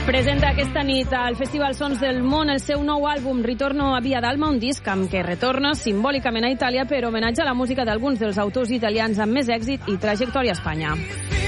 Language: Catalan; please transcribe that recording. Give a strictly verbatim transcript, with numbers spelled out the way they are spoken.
Presenta aquesta nit al Festival Sons del Món el seu nou àlbum Ritorno a Via d'Alma, un disc amb què retorna simbòlicament a Itàlia per homenatge a la música d'alguns dels autors italians amb més èxit i trajectòria a Espanya.